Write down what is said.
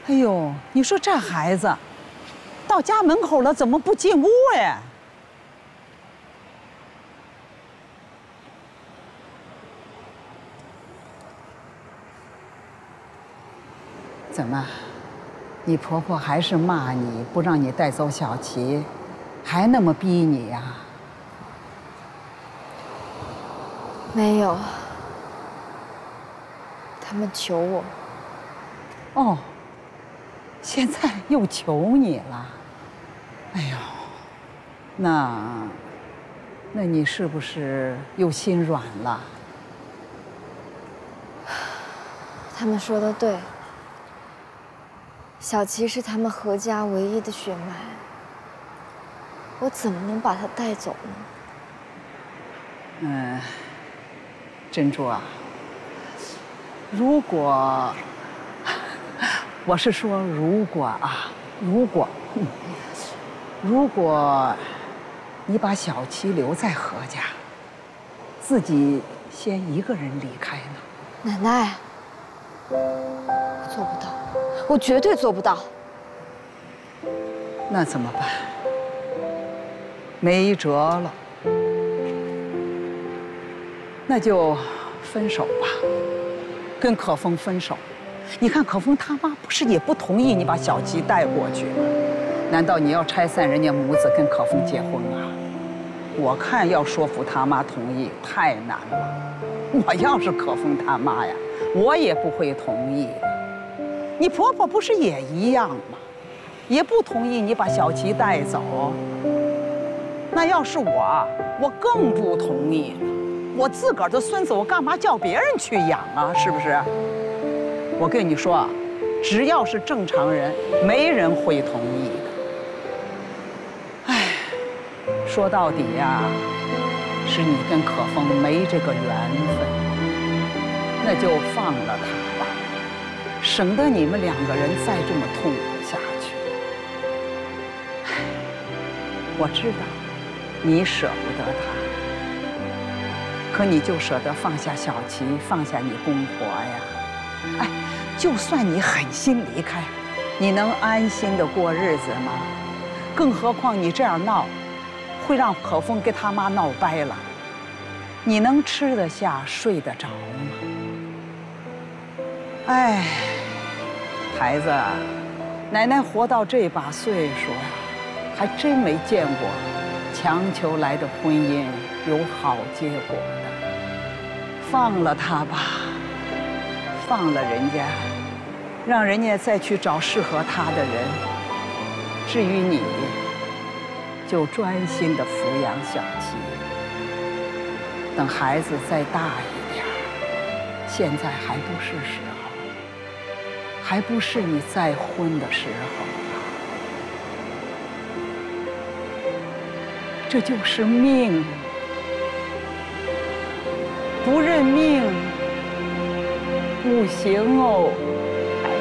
哎呦，你说这孩子，到家门口了怎么不进屋呀？怎么，你婆婆还是骂你，不让你带走小琪，还那么逼你呀？ 没有，他们求我。 哦，现在又求你了。哎呦，那你是不是又心软了？ 他们说的对，小琪是他们何家唯一的血脉，我怎么能把她带走呢？ 珍珠啊，如果我是说如果啊，如果你把小琪留在何家，自己先一个人离开呢？ 奶奶，我做不到，我绝对做不到。 那怎么办？没辙了，那就分手吧，跟可风分手。你看可风他妈不是也不同意你把小琪带过去吗？难道你要拆散人家母子跟可风结婚啊？我看要说服他妈同意太难了。我要是可风他妈呀，我也不会同意的。你婆婆不是也一样吗？也不同意你把小琪带走。那要是我更不同意了。我自个儿的孙子，我干嘛叫别人去养啊？是不是？我跟你说啊，只要是正常人，没人会同意的。哎，说到底呀，是你跟可风没这个缘分，那就放了他吧，省得你们两个人再这么痛苦下去。哎，我知道你舍不得他，可你就舍得放下小琪，放下你公婆呀？哎，就算你狠心离开，你能安心的过日子吗？更何况你这样闹，会让可风跟他妈闹掰了，你能吃得下、睡得着吗？哎，孩子，奶奶活到这把岁数啊，还真没见过强求来的婚姻有好结果的。放了他吧，放了人家，让人家再去找适合他的人。至于你，就专心的抚养小琪。等孩子再大一点，现在还不是时候，还不是你再婚的时候啊。这就是命，不认命不行哦。